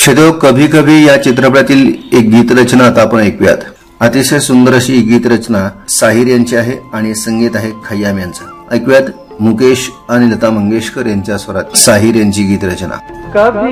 प्रेक्षक कभी कभी या चित्रपटातील एक गीत रचना आता आपण ऐकूयात। अतिशय सुंदर अशी गीत रचना साहिर यांची आहे आणि संगीत आहे खय्याम यांचं। ऐकूयात मुकेश आणि लता मंगेशकर यांच्या स्वरात साहिर यांची गीत रचना। कभी